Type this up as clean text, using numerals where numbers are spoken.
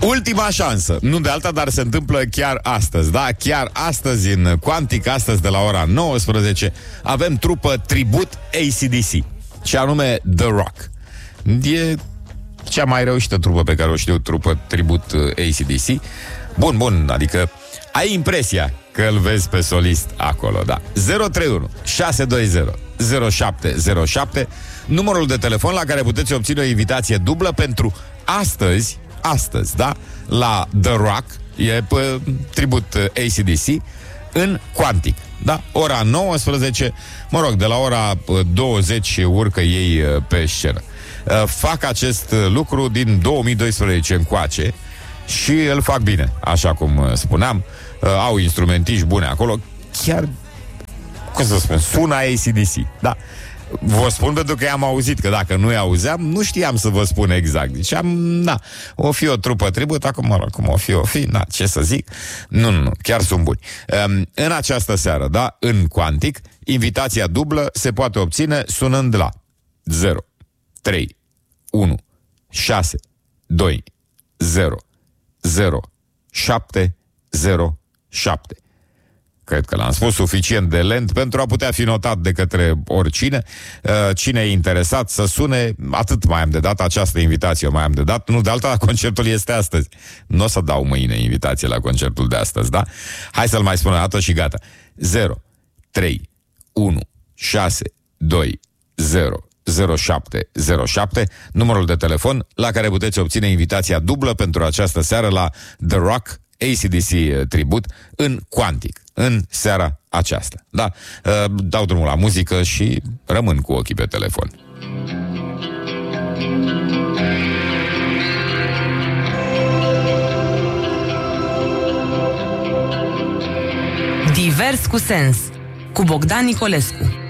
Ultima șansă, nu de alta, dar se întâmplă chiar astăzi, da? Chiar astăzi în Quantic, astăzi de la ora 19, avem trupă tribut AC/DC, și anume The Rock. E cea mai reușită trupă pe care o știu, trupă tribut AC/DC. Bun, adică ai impresia că îl vezi pe solist acolo, da. 031 620 0707, numărul de telefon la care puteți obține o invitație dublă pentru astăzi, da, la The Rock, e tribut AC/DC în Quantic, da, ora 19, mă rog, de la ora 20 urcă ei pe scenă. Fac acest lucru din 2012 încoace și îl fac bine, așa cum spuneam. Au instrumentiști bune acolo. Chiar, cum să spun, sună AC/DC, da. Vă spun pentru că i-am auzit, că dacă nu i-auzeam, nu știam să vă spun exact. Deci o fi o trupă tribut, acum o fi, ce să zic. Nu, chiar sunt buni. În această seară, da, în Quantic, invitația dublă se poate obține sunând la 0 3 1 6 2 0 0 7 0 7. Cred că l-am spus suficient de lent pentru a putea fi notat de către oricine. Cine e interesat să sune, atât mai am de dat, această invitație o mai am de dat. Nu de alta, concertul este astăzi. Nu o să dau mâine invitație la concertul de astăzi, da? Hai să-l mai spun o dată și gata. 0 3 1 6 2 0 0707, numărul de telefon la care puteți obține invitația dublă pentru această seară la The Rock AC/DC tribut în Quantic, în seara aceasta. Da, dau drumul la muzică și rămân cu ochii pe telefon. Divers cu sens, cu Bogdan Nicolescu.